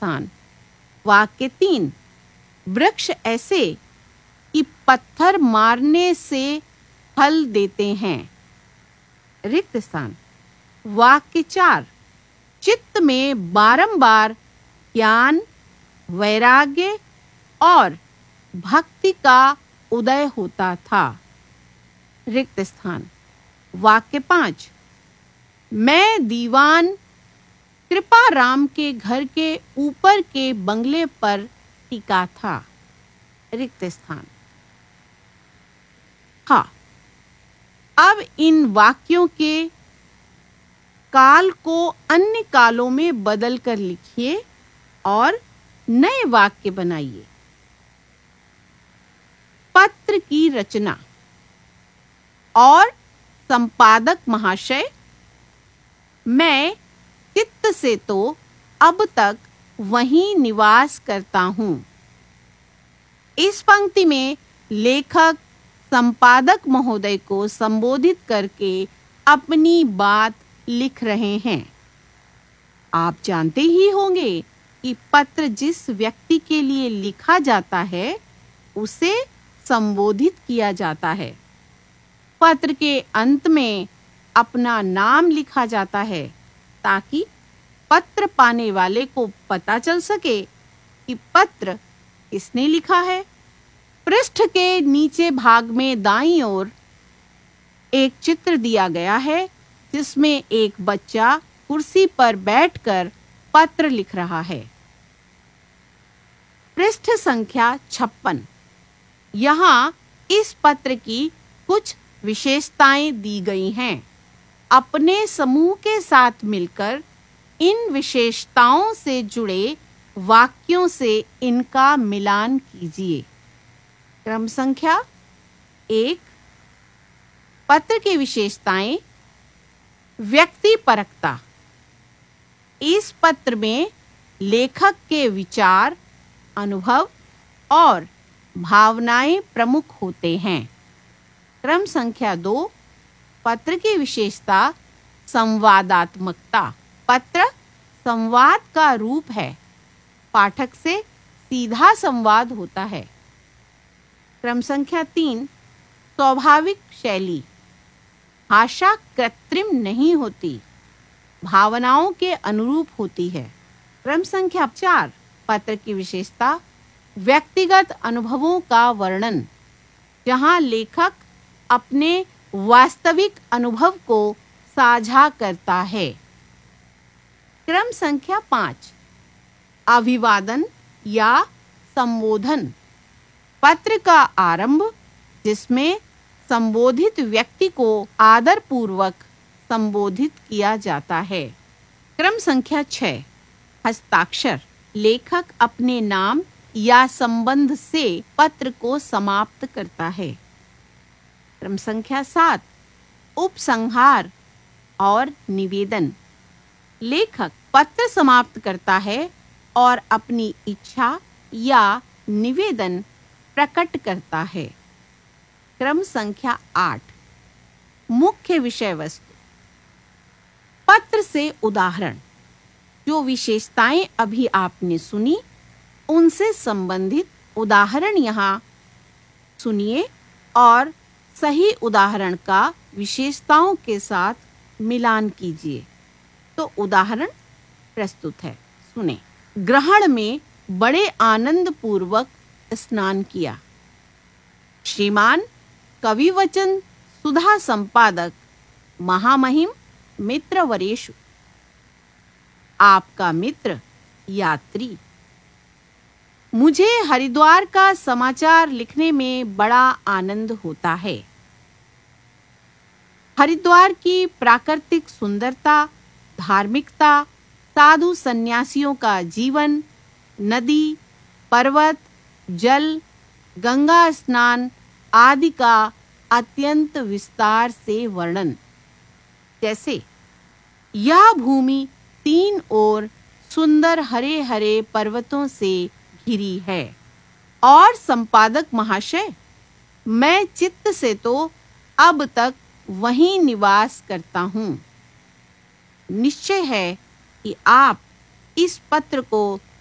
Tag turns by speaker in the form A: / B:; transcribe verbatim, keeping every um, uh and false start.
A: स्थान। वाक्य तीन, वृक्ष ऐसे कि पत्थर मारने से फल देते हैं। रिक्त स्थान। वाक्य चार, चित्त में बारंबार ज्ञान, वैराग्य और भक्ति का उदय होता था। रिक्त स्थान। वाक्य पांच, मैं दीवान कृपाराम के घर के ऊपर के बंगले पर टिका था। रिक्त स्थान। हाँ, अब इन वाक्यों के काल को अन्य कालों में बदल कर लिखिए और नए वाक्य बनाइए। पत्र की रचना और संपादक महाशय, मैं चित्त से तो अब तक वहीं निवास करता हूँ। इस पंक्ति में लेखक संपादक महोदय को संबोधित करके अपनी बात लिख रहे हैं। आप जानते ही होंगे कि पत्र जिस व्यक्ति के लिए लिखा जाता है उसे संबोधित किया जाता है। पत्र के अंत में अपना नाम लिखा जाता है ताकि पत्र पाने वाले को पता चल सके कि पत्र किसने लिखा है। पृष्ठ के नीचे भाग में दाईं ओर एक चित्र दिया गया है जिसमें एक बच्चा कुर्सी पर बैठकर पत्र लिख रहा है। पृष्ठ संख्या छप्पन। यहाँ इस पत्र की कुछ विशेषताएं दी गई हैं। अपने समूह के साथ मिलकर इन विशेषताओं से जुड़े वाक्यों से इनका मिलान कीजिए। क्रम संख्या एक, पत्र की विशेषताएं। व्यक्ति परकता। इस पत्र में लेखक के विचार, अनुभव और भावनाएं प्रमुख होते हैं। क्रम संख्या दो, पत्र की विशेषता संवादात्मकता। पत्र संवाद का रूप है। पाठक से सीधा संवाद होता है। क्रम संख्या तीन, स्वाभाविक शैली। भाषा कृत्रिम नहीं होती, भावनाओं के अनुरूप होती है। क्रम संख्या चार, पत्र की विशेषता व्यक्तिगत अनुभवों का वर्णन, जहां लेखक अपने वास्तविक अनुभव को साझा करता है। क्रम संख्या पाँच, अभिवादन या संबोधन। पत्र का आरंभ जिसमें संबोधित व्यक्ति को आदर पूर्वक संबोधित किया जाता है। क्रम संख्या छह, हस्ताक्षर। लेखक अपने नाम या संबंध से पत्र को समाप्त करता है। क्रम संख्या सात, उपसंहार और निवेदन। लेखक पत्र समाप्त करता है और अपनी इच्छा या निवेदन प्रकट करता है। क्रम संख्या आठ, मुख्य विषय वस्तु। पत्र से उदाहरण। जो विशेषताएं अभी आपने सुनी उनसे संबंधित उदाहरण यहाँ सुनिए और सही उदाहरण का विशेषताओं के साथ मिलान कीजिए। तो उदाहरण प्रस्तुत है, सुने। ग्रहण में बड़े आनंद पूर्वक स्नान किया। श्रीमान कविवचन सुधा संपादक महामहिम मित्र वरेशु। आपका मित्र यात्री। मुझे हरिद्वार का समाचार लिखने में बड़ा आनंद होता है। हरिद्वार की प्राकृतिक सुंदरता, धार्मिकता, साधु सन्यासियों का जीवन, नदी, पर्वत, जल, गंगा स्नान आदि का अत्यंत विस्तार से वर्णन। जैसे यह भूमि तीन ओर सुंदर हरे हरे पर्वतों से घिरी है। और संपादक महाशय, मैं चित्त से तो अब तक वहीं निवास करता हूँ। निश्चय है कि आप इस पत्र को